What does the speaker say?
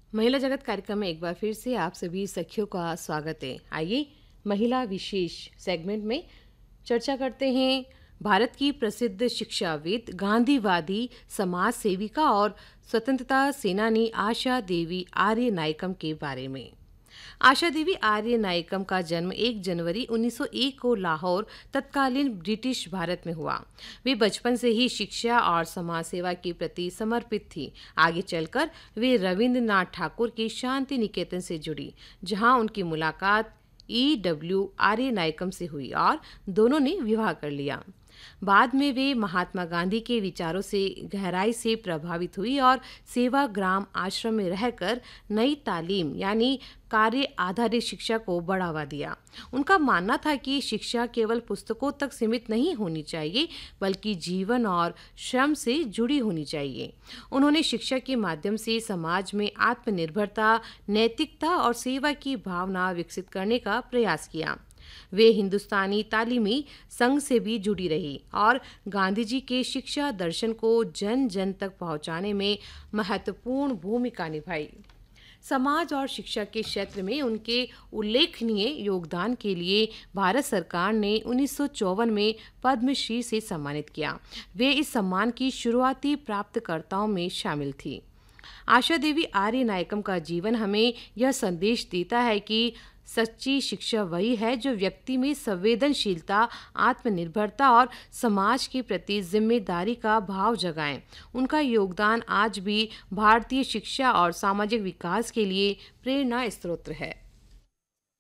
महिला जगत कार्यक्रम में एक बार फिर से आप सभी सखियों का स्वागत है। आइए महिला विशेष सेगमेंट में चर्चा करते हैं भारत की प्रसिद्ध शिक्षाविद, गांधीवादी, समाज सेविका और स्वतंत्रता सेनानी आशा देवी आर्य नायकम के बारे में। आशा देवी आर्य नायकम का जन्म 1 जनवरी 1901 को लाहौर, तत्कालीन ब्रिटिश भारत में हुआ। वे बचपन से ही शिक्षा और समाज सेवा के प्रति समर्पित थी। आगे चलकर वे रविंद्रनाथ ठाकुर के शांति निकेतन से जुड़ी, जहां उनकी मुलाकात E.W. आर्य नायकम से हुई और दोनों ने विवाह कर लिया। बाद में वे महात्मा गांधी के विचारों से गहराई से प्रभावित हुई और सेवाग्राम आश्रम में रहकर नई तालीम यानी कार्य आधारित शिक्षा को बढ़ावा दिया। उनका मानना था कि शिक्षा केवल पुस्तकों तक सीमित नहीं होनी चाहिए, बल्कि जीवन और श्रम से जुड़ी होनी चाहिए। उन्होंने शिक्षा के माध्यम से समाज में आत्मनिर्भरता, नैतिकता और सेवा की भावना विकसित करने का प्रयास किया। वे हिंदुस्तानी तालीमी संघ से भी जुड़ी रही और गांधी जी के शिक्षा दर्शन को जन जन तक पहुंचाने में महत्वपूर्ण भूमिका निभाई। समाज और शिक्षा के क्षेत्र में उनके उल्लेखनीय योगदान के लिए भारत सरकार ने 1954 में पद्मश्री से सम्मानित किया। वे इस सम्मान की शुरुआती प्राप्तकर्ताओं में शामिल थी। आशा देवी आर्य नायकम का जीवन हमें यह संदेश देता है कि सच्ची शिक्षा वही है जो व्यक्ति में संवेदनशीलता, आत्मनिर्भरता और समाज के प्रति जिम्मेदारी का भाव जगाए। उनका योगदान आज भी भारतीय शिक्षा और सामाजिक विकास के लिए प्रेरणा स्रोत है।